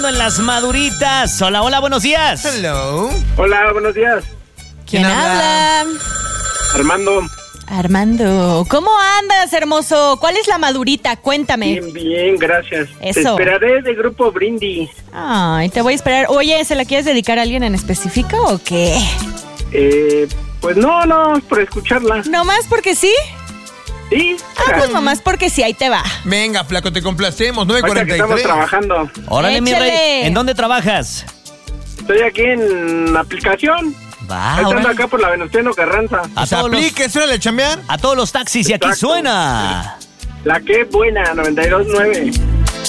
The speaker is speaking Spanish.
en las maduritas. Hola, hola, buenos días. Hello. Hola, buenos días. ¿Quién habla? Armando, ¿cómo andas, hermoso? ¿Cuál es la madurita? Cuéntame. Bien, gracias. Eso. Te esperaré de Grupo Brindis. Ay, te voy a esperar. Oye, ¿se la quieres dedicar a alguien en específico o qué? Pues no, es por escucharla. ¿Nomás porque sí? Sí. Pues nomás porque sí, ahí te va. Venga, flaco, te complacemos. Ahorita que estamos 9:43. trabajando. Órale, mi Échale. rey. ¿En dónde trabajas? Estoy aquí en la aplicación. Va, Estando órale. acá por la Venustiano Carranza. A Se todos los- aplique, suele chambear. A todos los taxis y aquí Exacto. suena. La que buena, 92.9.